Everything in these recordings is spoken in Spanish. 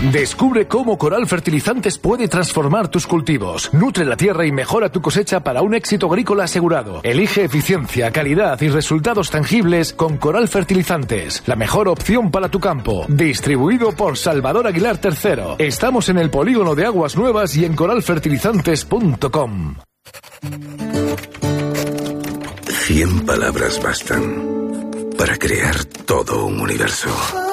Descubre cómo Coral Fertilizantes puede transformar tus cultivos. Nutre la tierra y mejora tu cosecha para un éxito agrícola asegurado. Elige eficiencia, calidad y resultados tangibles con Coral Fertilizantes. La mejor opción para tu campo. Distribuido por Salvador Aguilar III. Estamos en el Polígono de Aguas Nuevas y en coralfertilizantes.com. 100 palabras bastan para crear todo un universo.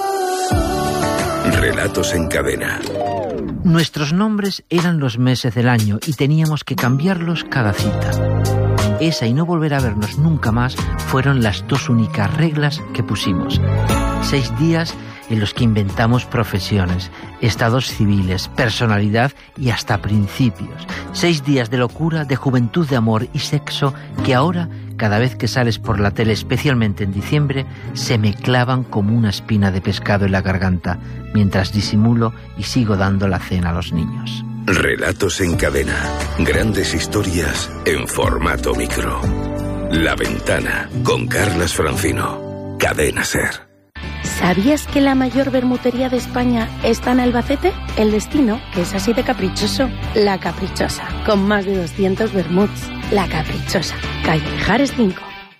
Relatos en cadena. Nuestros nombres eran los meses del año y teníamos que cambiarlos cada cita. Esa y no volver a vernos nunca más fueron las dos únicas reglas que pusimos. 6 días en los que inventamos profesiones, estados civiles, personalidad y hasta principios. 6 días de locura, de juventud, de amor y sexo que ahora, cada vez que sales por la tele, especialmente en diciembre, se me clavan como una espina de pescado en la garganta, mientras disimulo y sigo dando la cena a los niños. Relatos en cadena. Grandes historias en formato micro. La Ventana, con Carlas Francino. Cadena SER. ¿Sabías que la mayor vermutería de España está en Albacete? El destino, que es así de caprichoso. La Caprichosa, con más de 200 vermuts. La Caprichosa, calle Mijares 5.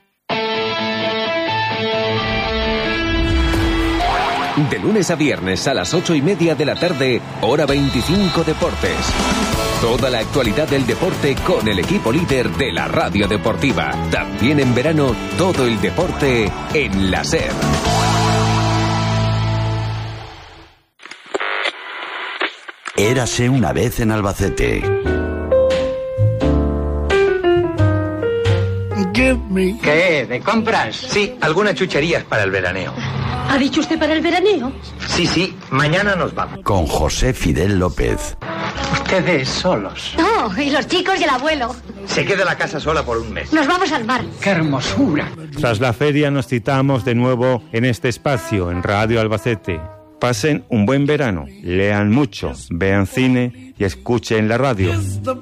De lunes a viernes a las 8:30 de la tarde, hora 25 Deportes. Toda la actualidad del deporte con el equipo líder de la radio deportiva. También en verano, todo el deporte en la SER. Érase una vez en Albacete. ¿Qué? ¿De compras? Sí, algunas chucherías para el veraneo. ¿Ha dicho usted para el veraneo? Sí, mañana nos vamos. Con José Fidel López. Ustedes solos. No, y los chicos y el abuelo. Se queda la casa sola por un mes. Nos vamos al mar. ¡Qué hermosura! Tras la feria nos citamos de nuevo en este espacio, en Radio Albacete. Pasen un buen verano, lean mucho, vean cine y escuchen la radio.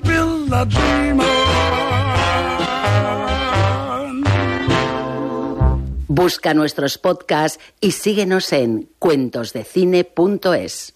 Busca nuestros podcasts y síguenos en cuentosdecine.es.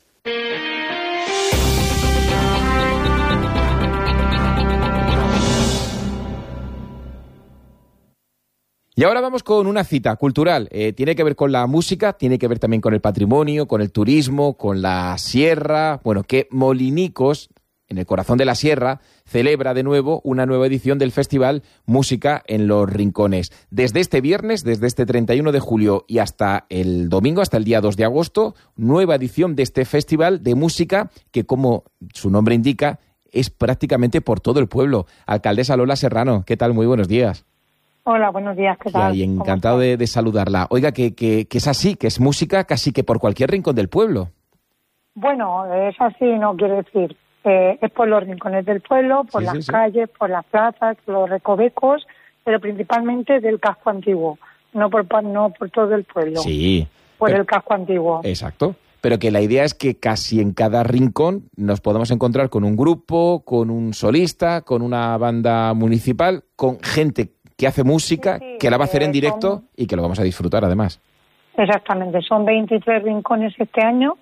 Y ahora vamos con una cita cultural. Tiene que ver con la música, tiene que ver también con el patrimonio, con el turismo, con la sierra. Bueno, que Molinicos, en el corazón de la sierra, celebra de nuevo una nueva edición del festival Música en los Rincones. Desde este viernes, desde este 31 de julio y hasta el domingo, hasta el día 2 de agosto, nueva edición de este festival de música que, como su nombre indica, es prácticamente por todo el pueblo. Alcaldesa Lola Serrano, ¿qué tal? Muy buenos días. Hola, buenos días, ¿qué tal? Y encantado de saludarla. Oiga, que es así, que es música casi que por cualquier rincón del pueblo. Bueno, es así, no quiero decir. Es por los rincones del pueblo, por las calles, por las plazas, por los recovecos, pero principalmente del casco antiguo, no por todo el pueblo. Sí. El casco antiguo. Exacto. Pero que la idea es que casi en cada rincón nos podamos encontrar con un grupo, con un solista, con una banda municipal, con gente que hace música, que la va a hacer en directo y que lo vamos a disfrutar además. Exactamente, son 23 rincones este año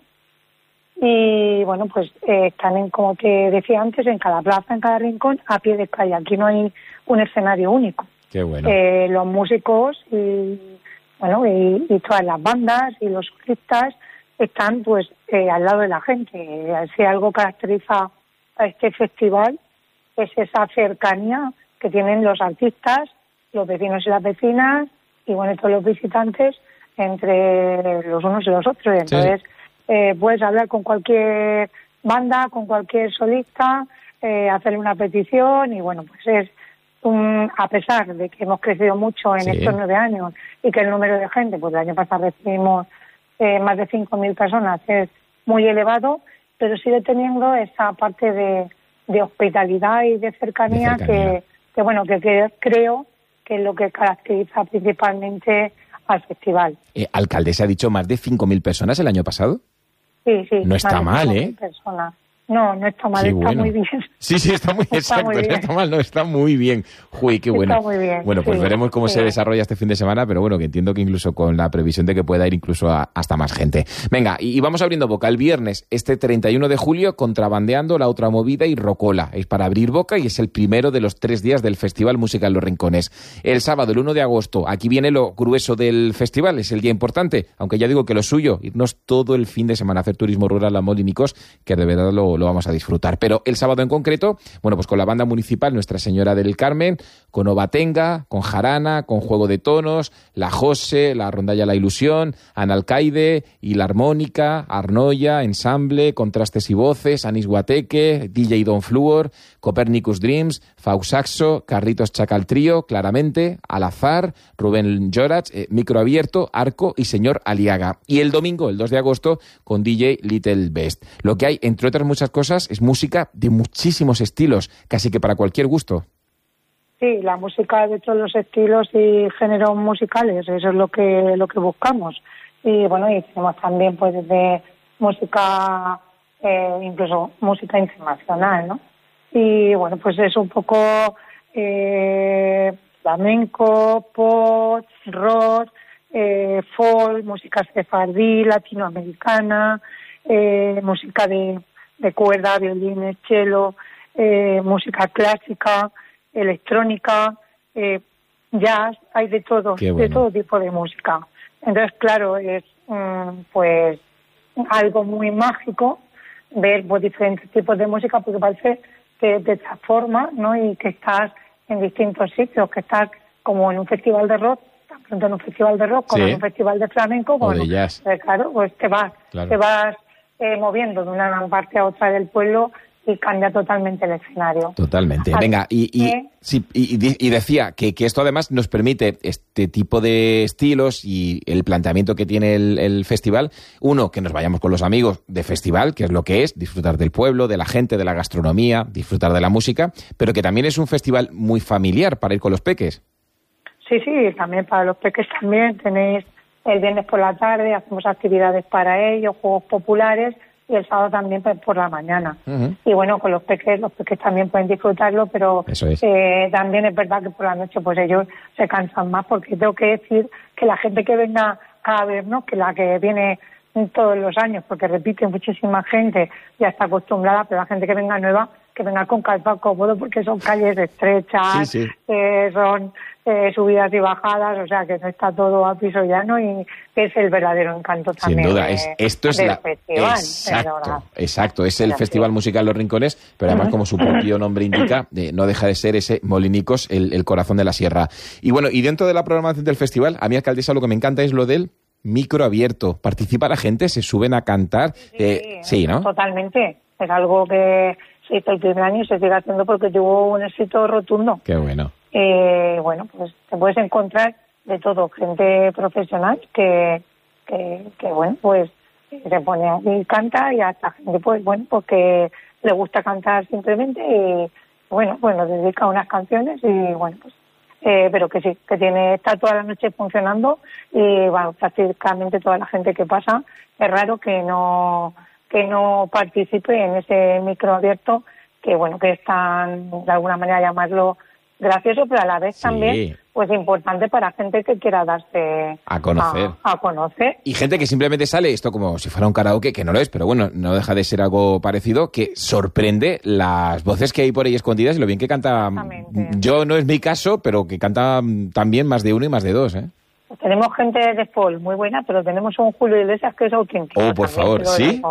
y bueno, pues están como te decía antes, en cada plaza, en cada rincón, a pie de calle. Aquí no hay un escenario único. Qué bueno. Los músicos y todas las bandas y los solistas están pues al lado de la gente. Si algo caracteriza a este festival es esa cercanía que tienen los artistas, los vecinos y las vecinas y bueno, todos los visitantes entre los unos y los otros. Entonces puedes hablar con cualquier banda, con cualquier solista, hacerle una petición y bueno, pues es a pesar de que hemos crecido mucho en estos 9 años y que el número de gente, pues el año pasado recibimos más de 5.000 personas, es muy elevado, pero sigue teniendo esa parte de hospitalidad y de cercanía. Que creo que es lo que caracteriza principalmente al festival. Alcaldesa, ha dicho más de 5.000 personas el año pasado. Sí. No está mal, ¿eh? Personas. No está mal, Qué está bueno. muy bien. Sí, está muy exacto, muy no bien. está mal, no, está muy bien. Uy, qué bueno. Está muy bien, Bueno, pues sí, veremos cómo sí. se desarrolla este fin de semana, pero bueno, que entiendo que incluso con la previsión de que pueda ir incluso hasta más gente. Venga, y vamos abriendo boca. El viernes, este 31 de julio, Contrabandeando, La Otra Movida y Rocola. Es para abrir boca y es el primero de los 3 días del Festival Música en Los Rincones. El sábado, el 1 de agosto, aquí viene lo grueso del festival, es el día importante, aunque ya digo que lo suyo, irnos todo el fin de semana a hacer turismo rural a Molinicos, que de verdad lo vamos a disfrutar. Pero el sábado en concreto, bueno, pues con la banda municipal Nuestra Señora del Carmen, con Obatenga, con Jarana, con Juego de Tonos, La Jose, la Rondalla La Ilusión, Analcaide y la Armónica, Arnoya, Ensamble, Contrastes y Voces, Anis Guateque, DJ Don Fluor, Copernicus Dreams, Fausaxo, Carritos Chacal Trío, Claramente, Al Azar, Rubén Llorach, Micro Abierto, Arco y Señor Aliaga. Y el domingo, el 2 de agosto, con DJ Little Best. Lo que hay, entre otras muchas cosas, es música de muchísimos estilos, casi que para cualquier gusto. Sí, la música de todos los estilos y géneros musicales, eso es lo que buscamos. Y bueno, y tenemos también pues desde música, incluso música internacional, ¿no? Y bueno, pues es un poco flamenco, pop, rock, folk, música sefardí, latinoamericana, música de cuerda, violines, cello, música clásica, electrónica, jazz, hay de todo, de todo tipo de música. Entonces, claro, es pues algo muy mágico ver pues, diferentes tipos de música, porque parece que te transforma, ¿no? Y que estás en distintos sitios, que estás como en un festival de rock, tan pronto en un festival de rock, como en un festival de flamenco, bueno, de jazz. Claro, pues te vas moviendo de una parte a otra del pueblo y cambia totalmente el escenario. Totalmente. Venga, y decía que esto además nos permite este tipo de estilos y el planteamiento que tiene el festival. Uno, que nos vayamos con los amigos de festival, que es lo que es, disfrutar del pueblo, de la gente, de la gastronomía, disfrutar de la música, pero que también es un festival muy familiar para ir con los peques. Sí, también para los peques también. Tenéis el viernes por la tarde, hacemos actividades para ellos, juegos populares, y el sábado también por la mañana. Uh-huh. Y bueno, con los peques también pueden disfrutarlo, pero también es verdad que por la noche pues ellos se cansan más, porque tengo que decir que la gente que venga a vernos, que la que viene todos los años, porque repite muchísima gente, ya está acostumbrada, pero la gente que venga nueva, que venga con calzado cómodo, porque son calles estrechas, son subidas y bajadas, o sea que no está todo a piso llano, y es el verdadero encanto también. Sin duda, esto es del la festival. Exacto, es el Festival Musical Los Rincones, pero además, como su propio nombre indica, no deja de ser ese Molinicos, el corazón de la sierra. Y bueno, y dentro de la programación del festival, a mí, alcaldesa, lo que me encanta es lo del micro abierto. ¿Participa la gente? ¿Se suben a cantar? Sí, ¿no? Totalmente. Es algo que se hizo el primer año y se sigue haciendo porque tuvo un éxito rotundo. Qué bueno. Bueno, pues te puedes encontrar de todo, gente profesional que bueno, pues se pone aquí y canta, y hasta gente, pues bueno, porque le gusta cantar simplemente y bueno, dedica unas canciones y bueno, pues pero que sí, que está toda la noche funcionando, y bueno, prácticamente toda la gente que pasa, es raro que no participe en ese micro abierto, que bueno, que es tan, de alguna manera, llamarlo gracioso, pero a la vez también pues importante para gente que quiera darse a conocer. A conocer. Y gente que simplemente sale, esto como si fuera un karaoke, que no lo es, pero bueno, no deja de ser algo parecido, que sorprende las voces que hay por ahí escondidas y lo bien que canta. Yo no es mi caso, pero que canta también más de uno y más de dos, ¿eh? Pues tenemos gente de folk muy buena, pero tenemos un Julio Iglesias que es auténtico. Oh, por favor, ¿sí?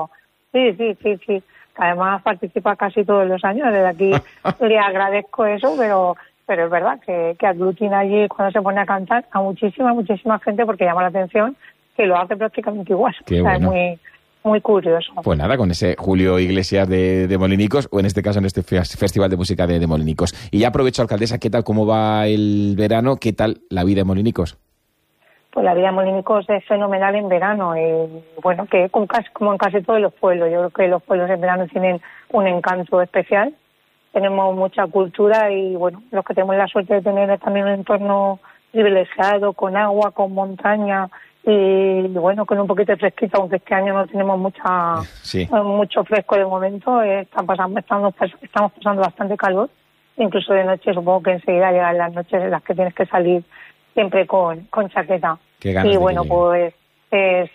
Sí. Además participa casi todos los años. Desde aquí le agradezco eso, pero es verdad que aglutina allí cuando se pone a cantar a muchísima gente, porque llama la atención que lo hace prácticamente igual. Qué bueno. Es muy, muy curioso. Pues nada, con ese Julio Iglesias de Molinicos, o en este caso en este Festival de Música de Molinicos. Y ya aprovecho, alcaldesa, ¿qué tal, cómo va el verano? ¿Qué tal la vida en Molinicos? Pues la vida de Molinicos es fenomenal en verano, y bueno, que como en casi todos los pueblos. Yo creo que los pueblos en verano tienen un encanto especial. Tenemos mucha cultura y bueno, los que tenemos la suerte de tener también un entorno privilegiado, con agua, con montaña y bueno, con un poquito de fresquito, aunque este año no tenemos mucho fresco de momento, estamos pasando bastante calor, incluso de noche. Supongo que enseguida llegan las noches en las que tienes que salir siempre con chaqueta. Y bueno, pues es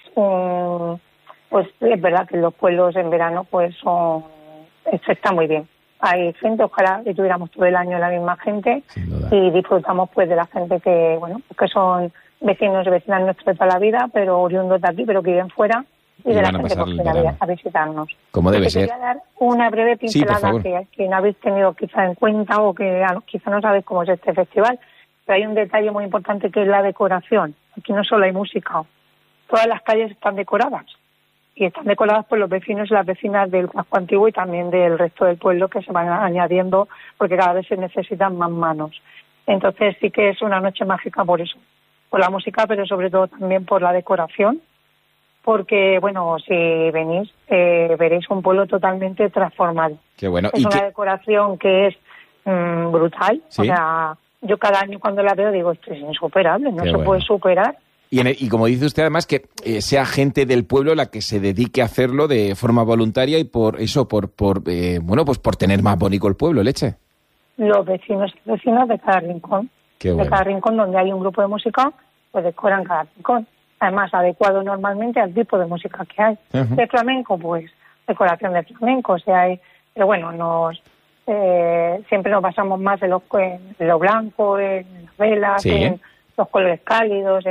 verdad que los pueblos en verano pues está muy bien. Hay gente, ojalá que tuviéramos todo el año la misma gente y disfrutamos pues de la gente que, bueno, que son vecinos y vecinas nuestros de toda la vida, pero oriundos de aquí, pero que viven fuera, y de la gente que viene a visitarnos. Como debe ser. Quería dar una breve pincelada que no habéis tenido quizá en cuenta o que quizá no sabéis cómo es este festival, pero hay un detalle muy importante que es la decoración. Aquí no solo hay música, todas las calles están decoradas. Y están decoradas por los vecinos y las vecinas del casco antiguo y también del resto del pueblo, que se van añadiendo porque cada vez se necesitan más manos. Entonces sí que es una noche mágica por eso, por la música, pero sobre todo también por la decoración, porque bueno, si venís veréis un pueblo totalmente transformado. Qué bueno. Es una decoración que es brutal. ¿Sí? O sea, yo cada año cuando la veo digo, esto es insuperable, no se puede superar. Y como dice usted además, que sea gente del pueblo la que se dedique a hacerlo de forma voluntaria y por tener más bonito el pueblo, Leche. Los vecinos y vecinas de cada rincón. De cada rincón donde hay un grupo de música, pues decoran cada rincón. Además, adecuado normalmente al tipo de música que hay. Uh-huh. De flamenco, pues decoración de flamenco. Pero bueno, siempre nos basamos más en lo blanco, en las velas, en los colores cálidos,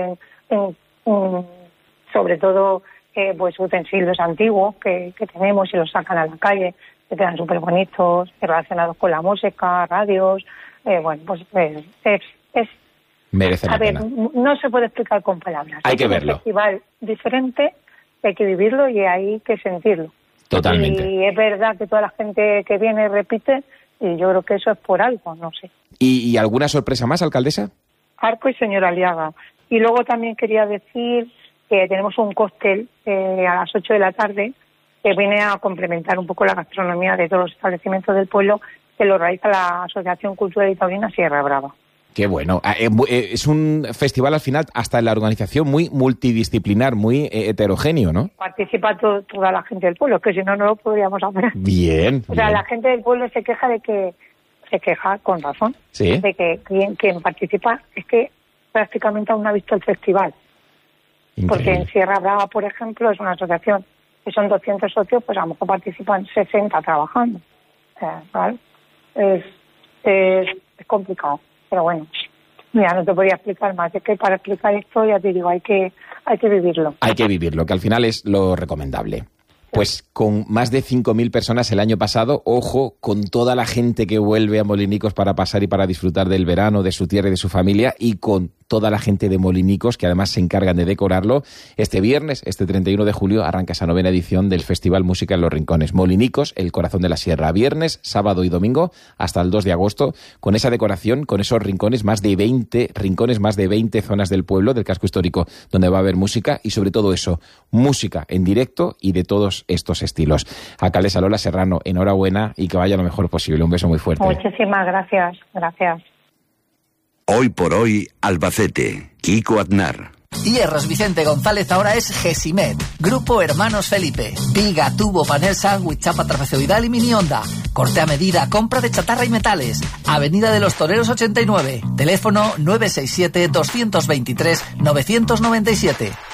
sobre todo pues utensilios antiguos que tenemos y los sacan a la calle, que quedan súper bonitos, relacionados con la música, radios. Merece la pena. No se puede explicar con palabras. Hay que verlo. Es un festival diferente, hay que vivirlo y hay que sentirlo. Totalmente. Y es verdad que toda la gente que viene repite, y yo creo que eso es por algo, no sé. ¿Y alguna sorpresa más, alcaldesa? Arco y señora Aliaga. Y luego también quería decir que tenemos un cóctel a las 8 de la tarde que viene a complementar un poco la gastronomía de todos los establecimientos del pueblo, que lo realiza la Asociación Cultural y Taurina Sierra Brava. Qué bueno. Es un festival al final, hasta en la organización, muy multidisciplinar, muy heterogéneo, ¿no? Participa toda la gente del pueblo, que si no, no lo podríamos hacer. Bien. O sea, la gente del pueblo se queja con razón, de que quien participa es que prácticamente aún no ha visto el festival. Increíble. Porque en Sierra Brava, por ejemplo, es una asociación que son 200 socios, pues a lo mejor participan 60 trabajando. ¿Vale? Es complicado, pero bueno, mira, no te podría explicar más. Es que para explicar esto, ya te digo, hay que vivirlo. Hay que vivirlo, que al final es lo recomendable. Pues con más de 5.000 personas el año pasado, ojo, con toda la gente que vuelve a Molinicos para pasar y para disfrutar del verano, de su tierra y de su familia, y con toda la gente de Molinicos, que además se encargan de decorarlo. Este viernes, este 31 de julio, arranca esa 9ª edición del Festival Música en los Rincones. Molinicos, el corazón de la sierra. Viernes, sábado y domingo, hasta el 2 de agosto, con esa decoración, con esos rincones, más de 20 zonas del pueblo, del casco histórico, donde va a haber música y sobre todo eso, música en directo y de todos estos estilos. Alcaldesa Lola Serrano, enhorabuena y que vaya lo mejor posible. Un beso muy fuerte. Muchísimas gracias. Gracias. Hoy por hoy, Albacete. Kiko Aznar. Hierros Vicente González ahora es Gesimed. Grupo Hermanos Felipe. Viga, tubo, panel, sándwich, chapa trapezoidal y mini onda. Corte a medida, compra de chatarra y metales. Avenida de los Toreros 89. Teléfono 967-223-997.